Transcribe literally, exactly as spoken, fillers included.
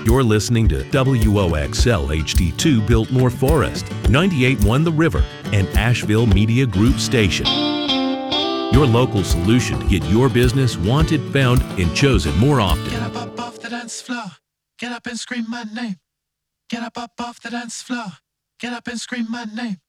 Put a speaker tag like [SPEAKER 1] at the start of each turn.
[SPEAKER 1] You're listening to W O X L H D two Biltmore Forest, ninety-eight point one The River, and Asheville Media Group station. Your local solution to get your business wanted, found, and chosen more often.
[SPEAKER 2] Get up, up off the dance floor. Get up and scream my name. Get up, up off the dance floor. Get up and scream my name.